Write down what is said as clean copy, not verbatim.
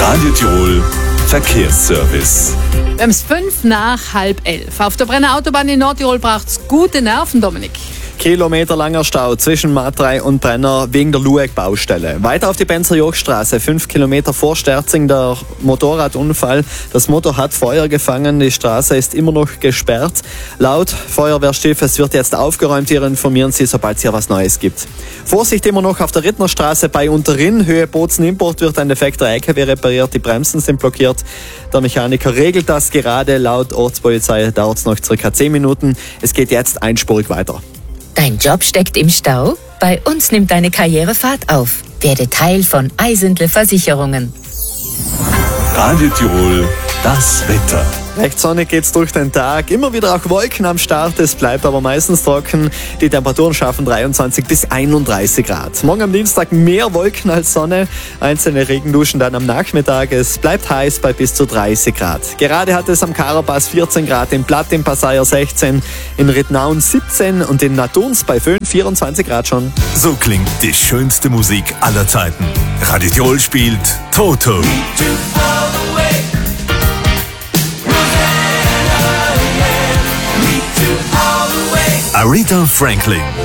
Radio Tirol Verkehrsservice. Wir haben es 11:05. Auf der Brenner Autobahn in Nordtirol braucht es gute Nerven, Dominik. Kilometerlanger Stau zwischen Matrei und Brenner wegen der Lueck-Baustelle. Weiter auf die Benzer-Jogstraße, 5 Kilometer vor Sterzing, der Motorradunfall. Das Motor hat Feuer gefangen, die Straße ist immer noch gesperrt. Laut Feuerwehrchef, es wird jetzt aufgeräumt. Hier informieren Sie, sobald es hier was Neues gibt. Vorsicht immer noch auf der Rittnerstraße bei Unterrinn, Höhe Bozen-Import, wird ein defekter LKW repariert, die Bremsen sind blockiert. Der Mechaniker regelt das gerade. Laut Ortspolizei dauert es noch ca. 10 Minuten. Es geht jetzt einspurig weiter. Dein Job steckt im Stau? Bei uns nimmt deine Karriere Fahrt auf. Werde Teil von Eisendle Versicherungen. Radio Tirol, das Wetter. Recht sonnig geht's durch den Tag. Immer wieder auch Wolken am Start. Es bleibt aber meistens trocken. Die Temperaturen schaffen 23 bis 31 Grad. Morgen am Dienstag mehr Wolken als Sonne. Einzelne Regenduschen dann am Nachmittag. Es bleibt heiß bei bis zu 30 Grad. Gerade hat es am Karapass 14 Grad, in Platt, im Passaier 16, in Rittnaun 17 und in Natuns bei Föhn 24 Grad schon. So klingt die schönste Musik aller Zeiten. Radio Tirol spielt Toto. Aretha Franklin.